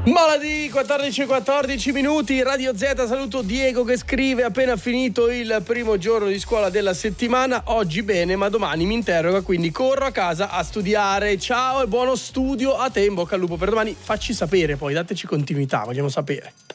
Maladi, 14 minuti, Radio Z, saluto Diego che scrive: appena finito il primo giorno di scuola della settimana, oggi bene ma domani mi interroga, quindi corro a casa a studiare. Ciao e buono studio a te, in bocca al lupo per domani, facci sapere poi, dateci continuità, vogliamo sapere.